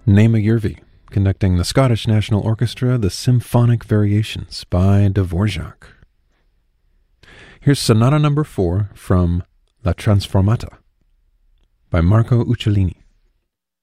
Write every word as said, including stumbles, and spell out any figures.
Nema Yervi, conducting the Scottish National Orchestra, the Symphonic Variations by Dvorak. Here's Sonata Number four from La Transformata by Marco Uccellini.